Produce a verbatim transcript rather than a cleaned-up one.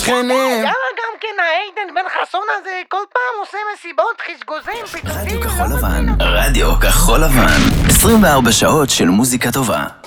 שכנים. יאללה גם כן העידן בן חסון הזה כל פעם עושה מסיבות חשגוזים פיתותים. רדיו כחול לבן, רדיו כחול לבן, עשרים וארבע שעות של מוזיקה טובה.